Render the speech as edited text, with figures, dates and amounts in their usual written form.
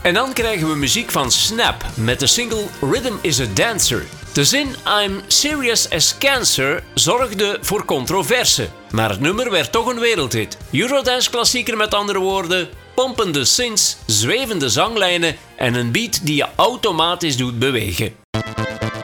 En dan krijgen we muziek van Snap met de single Rhythm is a Dancer. De zin I'm serious as cancer zorgde voor controverse, maar het nummer werd toch een wereldhit. Eurodance-klassieker met andere woorden, pompende synths, zwevende zanglijnen en een beat die je automatisch doet bewegen.